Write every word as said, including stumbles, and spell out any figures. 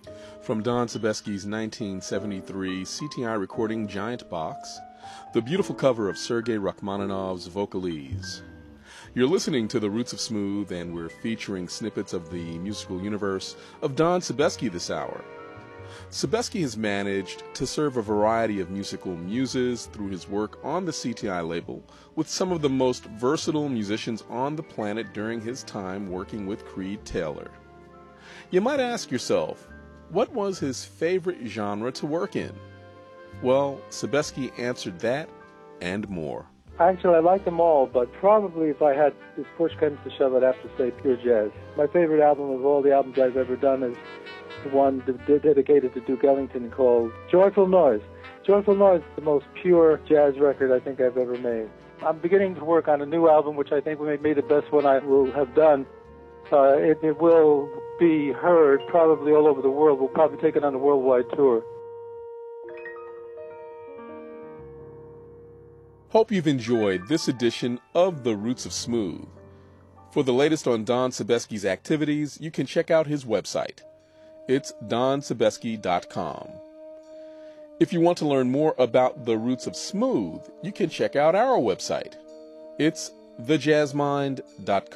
From Don Sebesky's nineteen seventy-three C T I recording Giant Box, the beautiful cover of Sergei Rachmaninoff's Vocalese. You're listening to The Roots of Smooth, and we're featuring snippets of the musical universe of Don Sebesky this hour. Sebesky has managed to serve a variety of musical muses through his work on the C T I label with some of the most versatile musicians on the planet during his time working with Creed Taylor. You might ask yourself, what was his favorite genre to work in? Well, Sebesky answered that and more. Actually, I like them all, but probably if I had, if push comes to shove, I'd have to say pure jazz. My favorite album of all the albums I've ever done is the one d- dedicated to Duke Ellington called Joyful Noise. Joyful Noise is the most pure jazz record I think I've ever made. I'm beginning to work on a new album, which I think may be the best one I will have done. Uh, it, it will be heard probably all over the world. We'll probably take it on a worldwide tour. Hope you've enjoyed this edition of The Roots of Smooth. For the latest on Don Sebesky's activities, you can check out his website. It's don sebesky dot com. If you want to learn more about The Roots of Smooth, you can check out our website. It's the jazz mind dot com.